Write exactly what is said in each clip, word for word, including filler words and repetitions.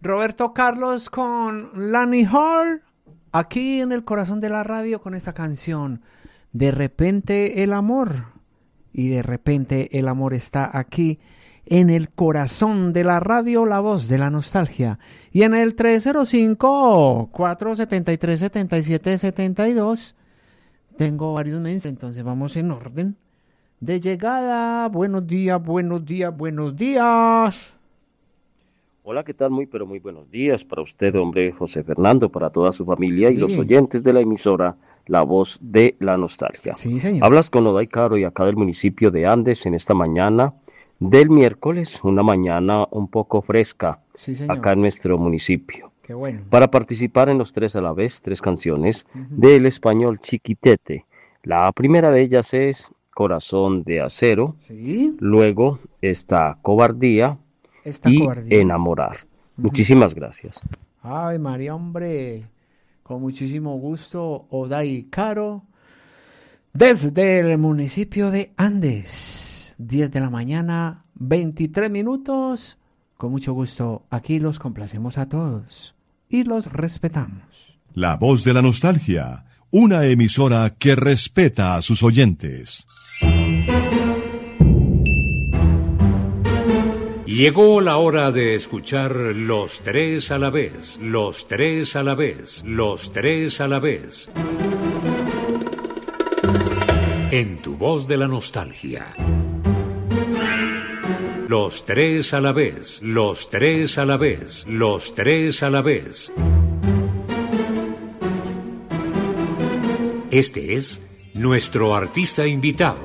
Roberto Carlos con Lani Hall, aquí en el corazón de la radio con esta canción, De repente el amor. Y de repente el amor está aquí en el corazón de la radio, la voz de la nostalgia. Y en el tres cero cinco, cuatro siete tres, siete siete siete dos tengo varios mensajes, entonces vamos en orden de llegada. Buenos días, buenos días, buenos días. Hola, ¿qué tal? Muy, pero muy buenos días para usted, hombre José Fernando, para toda su familia y Sí. los oyentes de la emisora La Voz de la Nostalgia. Sí, señor. Hablas con Oday Caro y acá del municipio de Andes en esta mañana del miércoles, una mañana un poco fresca Sí, señor. acá en nuestro municipio. Qué bueno. Para participar en los tres a la vez, tres canciones uh-huh. del español Chiquitete. La primera de ellas es Corazón de Acero, ¿Sí? luego está Cobardía, Esta y cobardía. Enamorar. Uh-huh. Muchísimas gracias. Ave María, hombre, con muchísimo gusto, Oday Caro, desde el municipio de Andes, diez de la mañana, veintitrés minutos, con mucho gusto, aquí los complacemos a todos y los respetamos. La Voz de la Nostalgia, una emisora que respeta a sus oyentes. Llegó la hora de escuchar los tres a la vez, los tres a la vez, los tres a la vez. En tu voz de la nostalgia. Los tres a la vez, los tres a la vez, los tres a la vez. Este es nuestro artista invitado.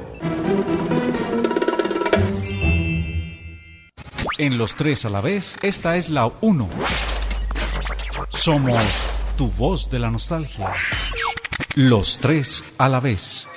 En los tres a la vez, esta es la uno. Somos tu voz de la nostalgia. Los tres a la vez.